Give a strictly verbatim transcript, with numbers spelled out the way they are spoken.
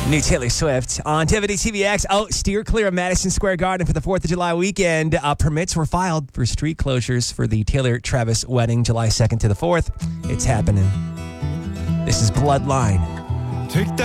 New Taylor Swift on Tiffany T V X. Oh, steer clear of Madison Square Garden for the fourth of July weekend. Uh, permits were filed for street closures for the Taylor-Travis wedding, July second to the fourth. It's happening. This is Bloodline. Take that.